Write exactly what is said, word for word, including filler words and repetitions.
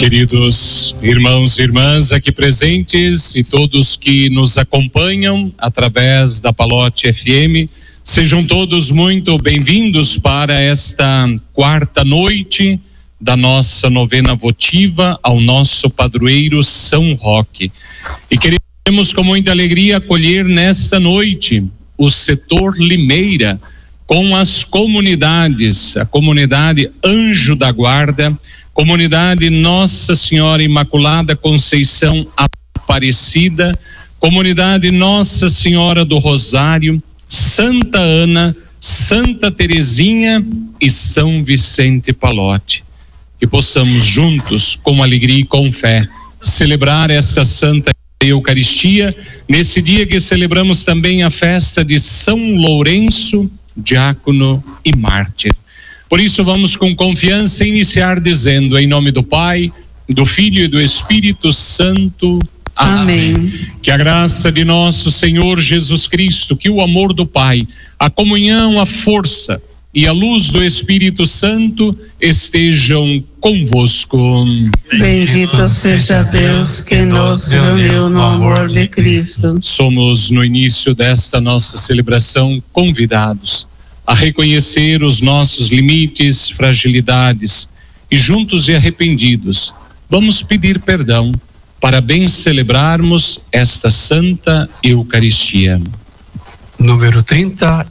Queridos irmãos e irmãs aqui presentes e todos que nos acompanham através da Palote F M, sejam todos muito bem-vindos para esta quarta noite da nossa novena votiva ao nosso padroeiro São Roque. E queremos com muita alegria acolher nesta noite o setor Limeira com as comunidades, a comunidade Anjo da Guarda, comunidade Nossa Senhora Imaculada Conceição Aparecida, comunidade Nossa Senhora do Rosário, Santa Ana, Santa Terezinha e São Vicente Palote. Que possamos juntos, com alegria e com fé, celebrar esta Santa Eucaristia, nesse dia que celebramos também a festa de São Lourenço, diácono e mártir. Por isso vamos com confiança iniciar dizendo em nome do Pai, do Filho e do Espírito Santo. Amém. Amém. Que a graça de nosso Senhor Jesus Cristo, que o amor do Pai, a comunhão, a força e a luz do Espírito Santo estejam convosco. Bendito seja Deus que nos reuniu no amor de Cristo. Somos no início desta nossa celebração convidados a reconhecer os nossos limites, fragilidades e juntos e arrependidos vamos pedir perdão para bem celebrarmos esta Santa Eucaristia. Número trinta